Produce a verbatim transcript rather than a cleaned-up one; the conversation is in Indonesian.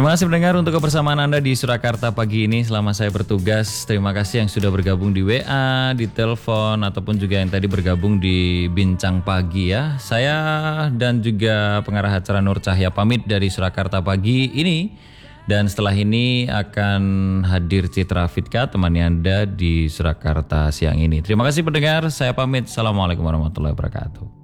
Terima kasih pendengar untuk kebersamaan Anda di Surakarta pagi ini selama saya bertugas. Terima kasih yang sudah bergabung di W A, di telepon, ataupun juga yang tadi bergabung di Bincang Pagi ya. Saya dan juga pengarah acara Nur Cahya pamit dari Surakarta pagi ini. Dan setelah ini akan hadir Citra Fitka temani Anda di Surakarta siang ini. Terima kasih pendengar, saya pamit. Assalamualaikum warahmatullahi wabarakatuh.